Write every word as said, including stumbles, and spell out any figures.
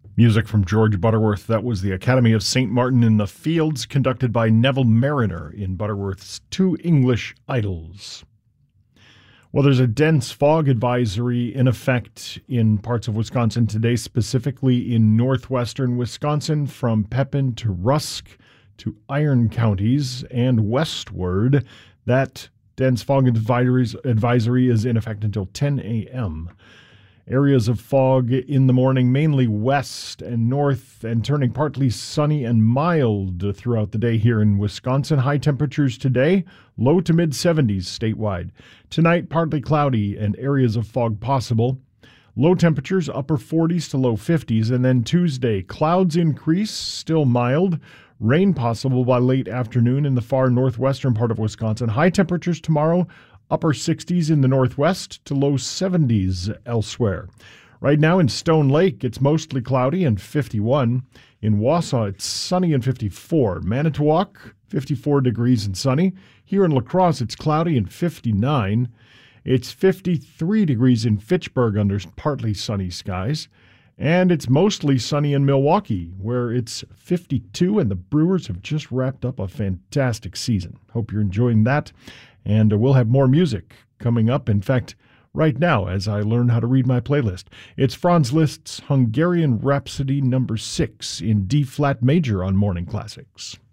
Music from George Butterworth. That was the Academy of Saint Martin in the Fields, conducted by Neville Mariner in Butterworth's Two English Idols. Well, there's a dense fog advisory in effect in parts of Wisconsin today, specifically in northwestern Wisconsin from Pepin to Rusk to Iron counties and westward. That dense fog advisory is in effect until ten a.m. Areas of fog in the morning, mainly west and north, and turning partly sunny and mild throughout the day here in Wisconsin. High temperatures today, low to mid seventies statewide. Tonight, partly cloudy and areas of fog possible. Low temperatures, upper forties to low fifties. And then Tuesday, clouds increase, still mild. Rain possible by late afternoon in the far northwestern part of Wisconsin. High temperatures tomorrow, upper sixties in the northwest to low seventies elsewhere. Right now in Stone Lake, it's mostly cloudy and fifty-one. In Wausau, it's sunny and fifty-four. Manitowoc, fifty-four degrees and sunny. Here in La Crosse, it's cloudy and fifty-nine. It's fifty-three degrees in Fitchburg under partly sunny skies. And it's mostly sunny in Milwaukee, where it's fifty-two, and the Brewers have just wrapped up a fantastic season. Hope you're enjoying that. And we'll have more music coming up. In fact, right now, as I learn how to read my playlist, it's Franz Liszt's Hungarian Rhapsody number six in D-flat major on Morning Classics.